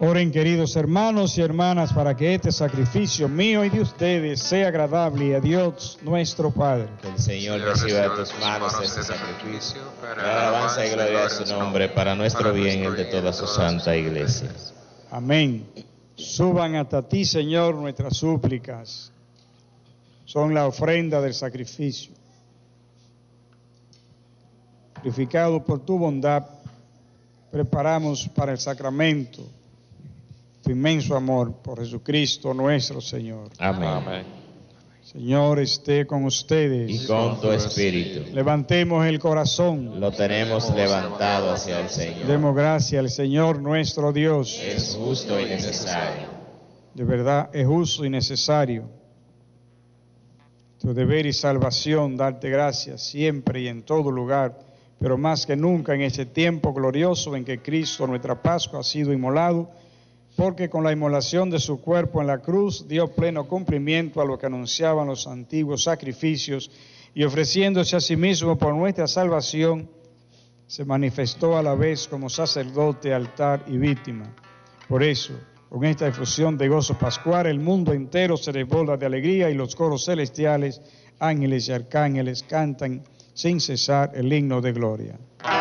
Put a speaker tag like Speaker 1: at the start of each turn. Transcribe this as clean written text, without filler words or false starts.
Speaker 1: Oren, queridos hermanos y hermanas, para que este sacrificio mío y de ustedes sea agradable a Dios nuestro Padre.
Speaker 2: Que el Señor reciba de tus manos este sacrificio, para alabanza y gloria de su nombre, para nuestro bien y el de toda su santa iglesia.
Speaker 1: Amén. Suban hasta ti, Señor, nuestras súplicas. Son la ofrenda del sacrificio. Purificado por tu bondad, preparamos para el sacramento tu inmenso amor por Jesucristo nuestro Señor.
Speaker 2: Amén. Amén.
Speaker 1: Señor, esté con ustedes.
Speaker 2: Y con tu espíritu.
Speaker 1: Levantemos el corazón.
Speaker 2: Lo tenemos levantado hacia el Señor.
Speaker 1: Demos gracias al Señor nuestro Dios.
Speaker 2: Es justo y necesario.
Speaker 1: De verdad, es justo y necesario. Tu deber y salvación, darte gracias siempre y en todo lugar, pero más que nunca en este tiempo glorioso en que Cristo, nuestra Pascua, ha sido inmolado, porque con la inmolación de su cuerpo en la cruz dio pleno cumplimiento a lo que anunciaban los antiguos sacrificios, y ofreciéndose a sí mismo por nuestra salvación, se manifestó a la vez como sacerdote, altar y víctima. Por eso, con esta efusión de gozo pascual, el mundo entero se desborda de alegría y los coros celestiales, ángeles y arcángeles cantan sin cesar el himno de gloria.